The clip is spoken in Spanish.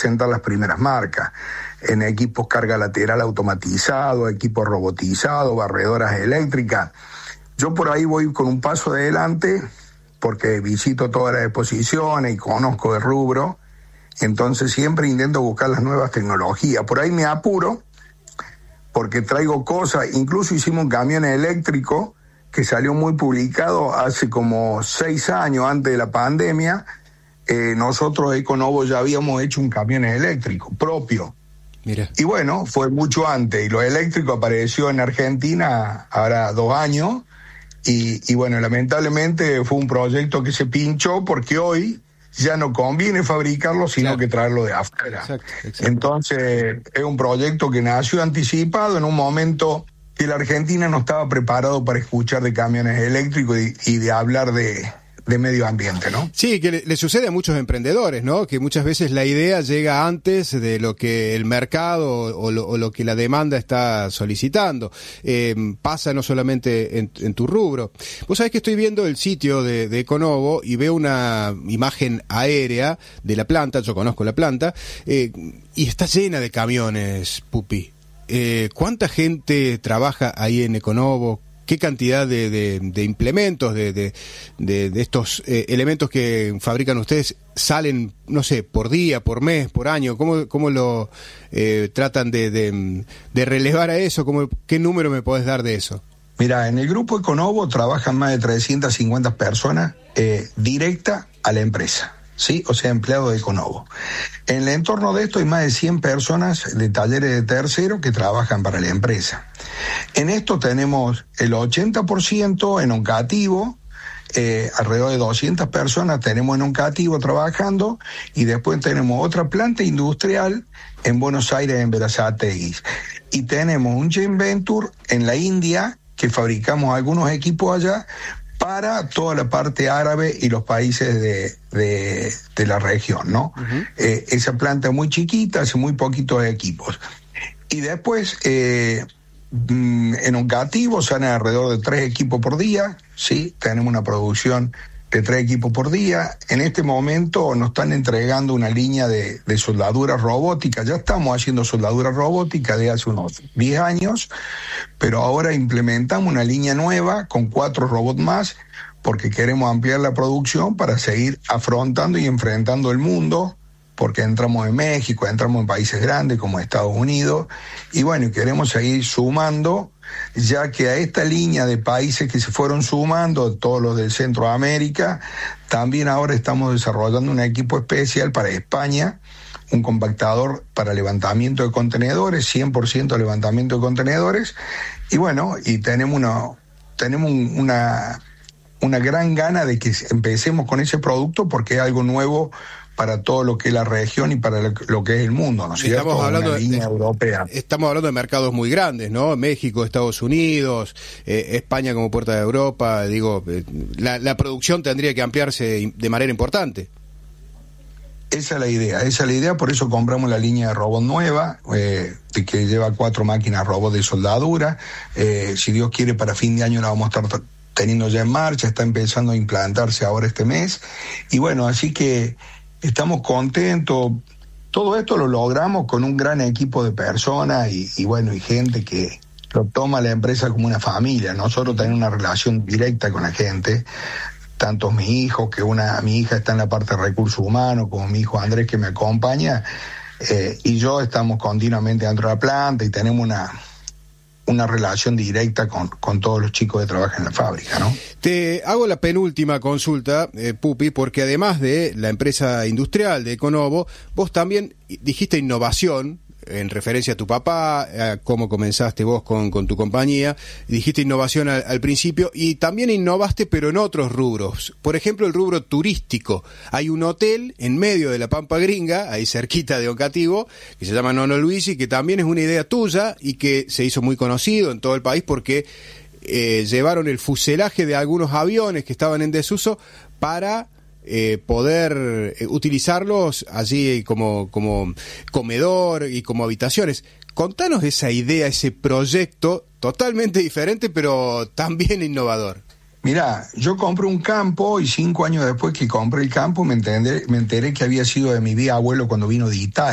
sentar las primeras marcas en equipos carga lateral automatizado, equipos robotizados, barredoras eléctricas. Yo por ahí voy con un paso de adelante porque visito todas las exposiciones y conozco el rubro, entonces siempre intento buscar las nuevas tecnologías. Por ahí me apuro porque traigo cosas, incluso hicimos un camión eléctrico que salió muy publicado hace como 6 años antes de la pandemia. Nosotros Econovo ya habíamos hecho un camión eléctrico propio. Mira. Y bueno, fue mucho antes, y lo eléctrico apareció en Argentina ahora 2 años, y bueno, lamentablemente fue un proyecto que se pinchó porque hoy ya no conviene fabricarlo, sino claro, que traerlo de afuera. Exacto. Entonces, es un proyecto que nació anticipado en un momento que la Argentina no estaba preparado para escuchar de camiones eléctricos y de hablar de medio ambiente, ¿no? Sí, que le sucede a muchos emprendedores, ¿no? Que muchas veces la idea llega antes de lo que el mercado o lo que la demanda está solicitando. Pasa no solamente en tu rubro. Vos sabés que estoy viendo el sitio de Econovo y veo una imagen aérea de la planta, yo conozco la planta, y está llena de camiones, Pupi. ¿Cuánta gente trabaja ahí en Econovo? ¿Qué cantidad de implementos, de estos elementos que fabrican ustedes salen, no sé, por día, por mes, por año? ¿Cómo lo tratan de relevar a eso? ¿Qué número me podés dar de eso? Mira, en el grupo Econovo trabajan más de 350 personas directa a la empresa, ¿sí? O sea, empleados de Econovo. En el entorno de esto hay más de 100 personas de talleres de terceros que trabajan para la empresa. En esto tenemos el 80% en Oncativo, alrededor de 200 personas tenemos en Oncativo trabajando, y después tenemos otra planta industrial en Buenos Aires, en Berazategui. Y tenemos un joint venture en la India, que fabricamos algunos equipos allá, para toda la parte árabe y los países de la región, ¿no? Uh-huh. Esa planta es muy chiquita, hace muy poquitos equipos. Y después, en Oncativo salen alrededor de 3 equipos por día, ¿sí? Tenemos una producción de 3 equipos por día. En este momento nos están entregando una línea de soldadura robótica. Ya estamos haciendo soldadura robótica de hace unos 10 años, pero ahora implementamos una línea nueva con 4 robots más, porque queremos ampliar la producción para seguir afrontando y enfrentando el mundo, porque entramos en México, entramos en países grandes como Estados Unidos, y bueno, queremos seguir sumando, ya que a esta línea de países que se fueron sumando, todos los del Centroamérica, también ahora estamos desarrollando un equipo especial para España, un compactador para levantamiento de contenedores, 100% levantamiento de contenedores, y bueno, y tenemos una gran gana de que empecemos con ese producto, porque es algo nuevo para todo lo que es la región y para lo que es el mundo, ¿no es cierto? Estamos hablando una línea europea. Estamos hablando de mercados muy grandes, ¿no? México, Estados Unidos, España como puerta de Europa. Digo, la producción tendría que ampliarse de manera importante. Esa es la idea, por eso compramos la línea de robot nueva, que lleva 4 máquinas robot de soldadura. Si Dios quiere, para fin de año la vamos a estar teniendo ya en marcha, está empezando a implantarse ahora este mes. Y bueno, así que estamos contentos. Todo esto lo logramos con un gran equipo de personas y bueno, y gente que lo toma la empresa como una familia. Nosotros tenemos una relación directa con la gente, tanto mi hijo, mi hija está en la parte de recursos humanos, como mi hijo Andrés, que me acompaña, y yo estamos continuamente dentro de la planta y tenemos una relación directa con todos los chicos que trabajan en la fábrica, ¿no? Te hago la penúltima consulta, Pupi, porque además de la empresa industrial de Econovo, vos también dijiste innovación, en referencia a tu papá, a cómo comenzaste vos con tu compañía, dijiste innovación al principio, y también innovaste pero en otros rubros, por ejemplo el rubro turístico. Hay un hotel en medio de la Pampa Gringa, ahí cerquita de Oncativo, que se llama Nono Luisi, que también es una idea tuya y que se hizo muy conocido en todo el país porque llevaron el fuselaje de algunos aviones que estaban en desuso para poder utilizarlos allí como comedor y como habitaciones. Contanos esa idea, ese proyecto totalmente diferente pero también innovador. Mirá, yo compré un campo y 5 años después que compré el campo me enteré que había sido de mi bisabuelo cuando vino de Italia.